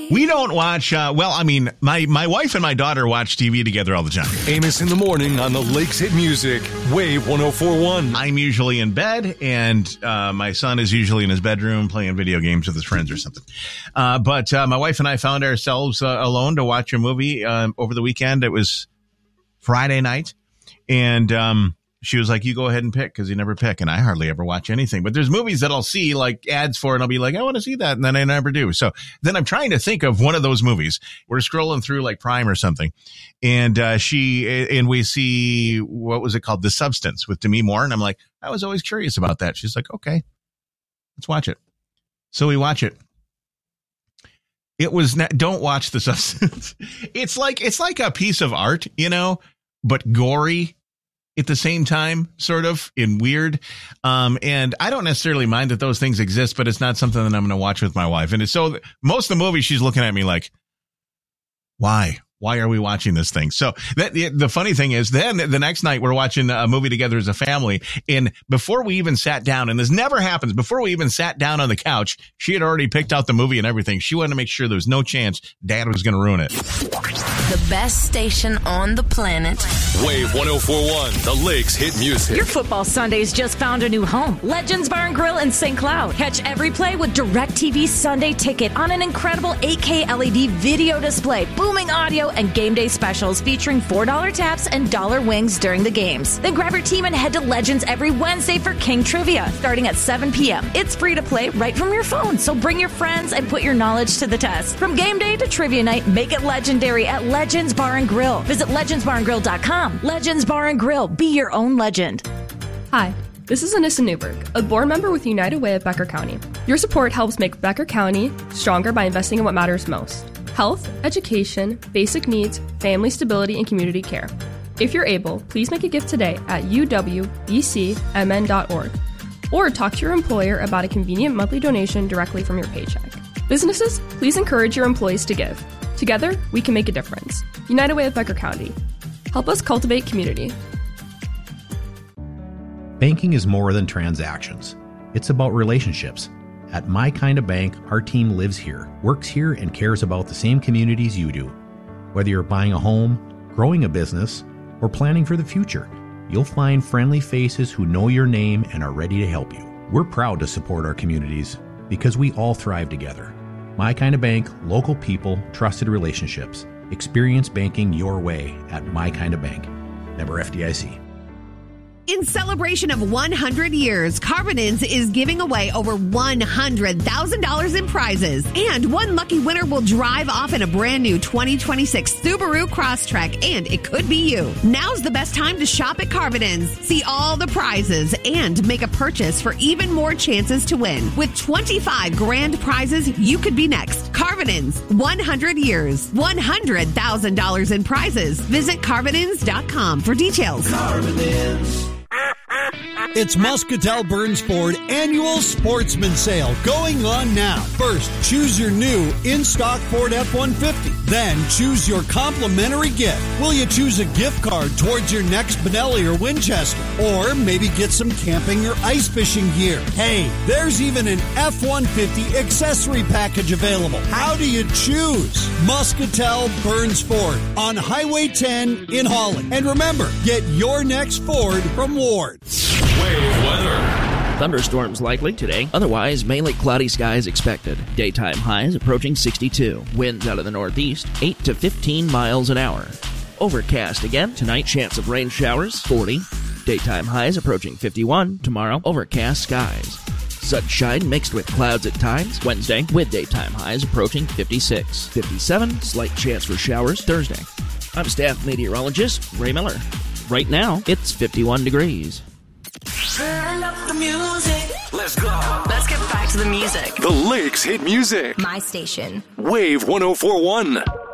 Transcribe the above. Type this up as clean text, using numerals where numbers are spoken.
We don't watch, my wife and my daughter watch TV together all the time. Amos in the morning on the Lakes Hit Music, Wave 104.1. I'm usually in bed, and my son is usually in his bedroom playing video games with his friends or something. But my wife and I found ourselves alone to watch a movie over the weekend. It was Friday night, and she was like, you go ahead and pick, because you never pick. And I hardly ever watch anything. But there's movies that I'll see like ads for, and I'll be like, I want to see that. And then I never do. So then I'm trying to think of one of those movies. We're scrolling through like Prime or something. And we see, what was it called? The Substance with Demi Moore. And I'm like, I was always curious about that. She's like, okay, let's watch it. So we watch it. It was don't watch The Substance. It's like a piece of art, but gory at the same time, sort of, in weird. And I don't necessarily mind that those things exist, but it's not something that I'm going to watch with my wife. And it's so most of the movie, she's looking at me like, why? Why are we watching this thing? So the funny thing is, then the next night we're watching a movie together as a family. And before we even sat down, and this never happens, before we even sat down on the couch, she had already picked out the movie and everything. She wanted to make sure there was no chance Dad was going to ruin it. The best station on the planet. Wave 104.1, the Lakes Hit Music. Your football Sundays just found a new home. Legends Bar and Grill in St. Cloud. Catch every play with DirecTV Sunday Ticket on an incredible 8K LED video display, booming audio, and game day specials featuring $4 taps and $1 wings during the games. Then grab your team and head to Legends every Wednesday for King Trivia, starting at 7 p.m. It's free to play right from your phone, so bring your friends and put your knowledge to the test. From game day to trivia night, make it legendary at Legends Bar and Grill. Visit legendsbarandgrill.com. Legends Bar and Grill. Be your own legend. Hi, this is Anissa Newberg, a board member with United Way of Becker County. Your support helps make Becker County stronger by investing in what matters most: health, education, basic needs, family stability, and community care. If you're able, please make a gift today at uwbcmn.org, or talk to your employer about a convenient monthly donation directly from your paycheck. Businesses, please encourage your employees to give. Together, we can make a difference. United Way of Becker County. Help us cultivate community. Banking is more than transactions. It's about relationships. At My Kind of Bank, our team lives here, works here, and cares about the same communities you do. Whether you're buying a home, growing a business, or planning for the future, you'll find friendly faces who know your name and are ready to help you. We're proud to support our communities because we all thrive together. My Kind of Bank, local people, trusted relationships. Experience banking your way at My Kind of Bank. Member FDIC. In celebration of 100 years, Carbonins is giving away over $100,000 in prizes. And one lucky winner will drive off in a brand new 2026 Subaru Crosstrek, and it could be you. Now's the best time to shop at Carbonins. See all the prizes and make a purchase for even more chances to win. With 25 grand prizes, you could be next. Carbonins, 100 years, $100,000 in prizes. Visit Carbonins.com for details. Carbonins. It's Muscatel Burns Ford Annual Sportsman Sale going on now. First, choose your new in-stock Ford F-150. Then, choose your complimentary gift. Will you choose a gift card towards your next Benelli or Winchester? Or maybe get some camping or ice fishing gear? Hey, there's even an F-150 accessory package available. How do you choose? Muscatel Burns Ford on Highway 10 in Holland. And remember, get your next Ford from Ward. Wave weather. Thunderstorms likely today. Otherwise, mainly cloudy skies expected. Daytime highs approaching 62. Winds out of the northeast, 8 to 15 miles an hour. Overcast again. Tonight, chance of rain showers, 40. Daytime highs approaching 51. Tomorrow, overcast skies. Sunshine mixed with clouds at times. Wednesday, with daytime highs approaching 56. 57, slight chance for showers Thursday. I'm staff meteorologist Ray Miller. Right now, it's 51 degrees. Turn up the music. Let's go. Let's get back to the music. The Lakes Hit Music. My station. Wave 104.1.